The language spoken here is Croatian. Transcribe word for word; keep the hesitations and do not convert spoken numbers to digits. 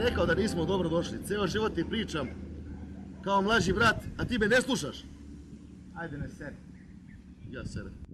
rekao da nismo dobro došli. Ceo život ti pričam kao mlađi brat, a ti me ne slušaš. Ajde, ne seri. Ja sere.